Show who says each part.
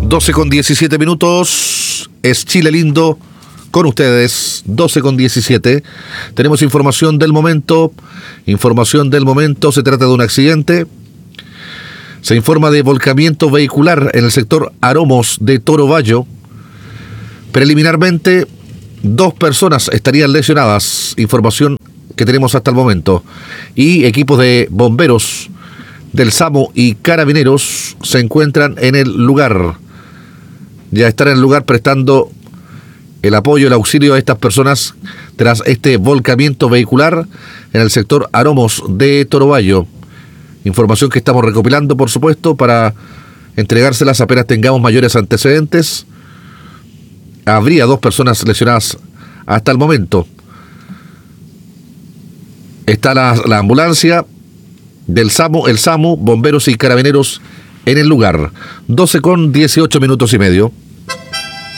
Speaker 1: 12:17, es Chile lindo con ustedes, 12:17. Tenemos información del momento, se trata de un accidente. Se informa de volcamiento vehicular en el sector Aromos de Toro Bayo. Preliminarmente, 2 personas estarían lesionadas, información que tenemos hasta el momento. Y equipos de bomberos del SAMU y carabineros se encuentran en el lugar. Ya están en el lugar prestando el apoyo, el auxilio a estas personas tras este volcamiento vehicular en el sector Aromos de Toro Bayo. Información que estamos recopilando, por supuesto, para entregárselas apenas tengamos mayores antecedentes. Habría 2 personas lesionadas hasta el momento. Está la ambulancia del SAMU, bomberos y carabineros en el lugar. 12:18.